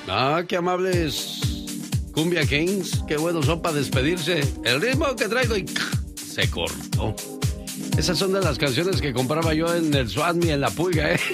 Ah, qué amables Cumbia Kings, qué buenos son para despedirse. El ritmo que traigo y se cortó. Esas son de las canciones que compraba yo en el Swami en la Pulga, ¿eh?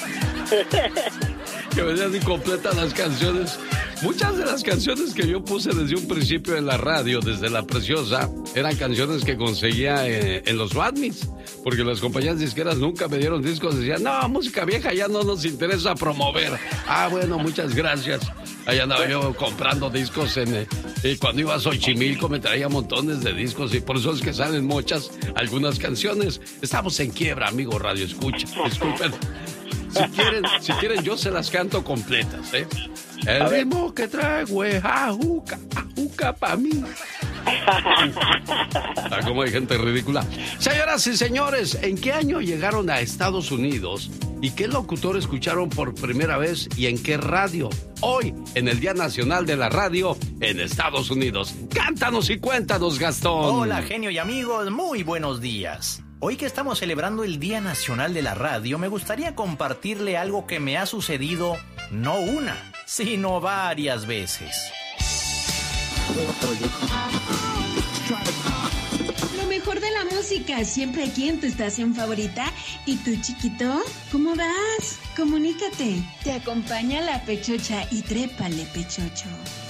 Que venían incompletas las canciones. Muchas de las canciones que yo puse desde un principio en la radio, desde La Preciosa, eran canciones que conseguía en los Swamis, porque las compañías disqueras nunca me dieron discos. Decían, no, música vieja ya no nos interesa promover. Ah, bueno, muchas gracias. Ahí andaba yo comprando discos y cuando iba a Xochimilco me traía montones de discos y por eso es que salen muchas, algunas canciones. Estamos en quiebra, amigo Radio Escucha. Disculpen. Si quieren, yo se las canto completas, ¿eh? El ritmo que traigo es ajuca pa' mí. Ah, como hay gente ridícula. Señoras y señores, ¿en qué año llegaron a Estados Unidos? ¿Y qué locutor escucharon por primera vez y en qué radio? Hoy, en el Día Nacional de la Radio en Estados Unidos. Cántanos y cuéntanos, Gastón. Hola, genio y amigos, muy buenos días. Hoy que estamos celebrando el Día Nacional de la Radio, me gustaría compartirle algo que me ha sucedido no una, sino varias veces. Lo mejor de la música, siempre aquí en tu estación favorita. ¿Y tú, chiquito? ¿Cómo vas? Comunícate. Te acompaña la Pechocha y trépale, Pechocho.